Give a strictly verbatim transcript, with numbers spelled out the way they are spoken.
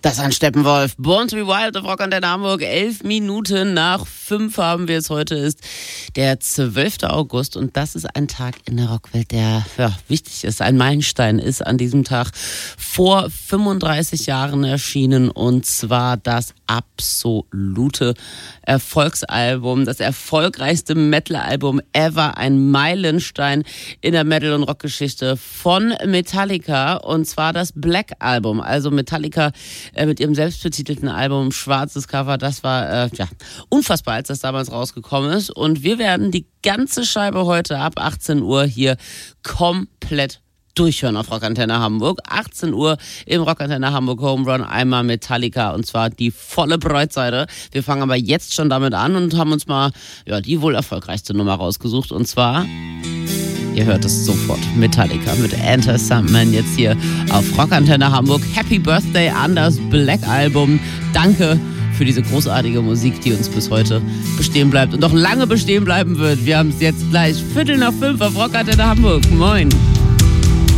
Das an Steppenwolf. Born to be Wild auf Rockantenne Hamburg. Elf Minuten nach fünf haben wir es. Heute ist der zwölfte August und das ist ein Tag in der Rockwelt, der ja, wichtig ist. Ein Meilenstein ist an diesem Tag vor fünfunddreißig Jahren erschienen und zwar das absolute Erfolgsalbum, das erfolgreichste Metal-Album ever, ein Meilenstein in der Metal- und Rockgeschichte von Metallica und zwar das Black Album. Also Metallica äh, mit ihrem selbstbetitelten Album, schwarzes Cover, das war äh, ja unfassbar, als das damals rausgekommen ist und wir werden die ganze Scheibe heute ab achtzehn Uhr hier komplett durchhören auf Rockantenne Hamburg. achtzehn Uhr im Rockantenne Hamburg Home Run, einmal Metallica und zwar die volle Breitseite. Wir fangen aber jetzt schon damit an und haben uns mal ja, die wohl erfolgreichste Nummer rausgesucht und zwar, ihr hört es sofort, Metallica mit Enter Sandman jetzt hier auf Rockantenne Hamburg. Happy Birthday an das Black Album. Danke für diese großartige Musik, die uns bis heute bestehen bleibt und noch lange bestehen bleiben wird. Wir haben es jetzt gleich Viertel nach fünf auf Rockantenne Hamburg. Moin.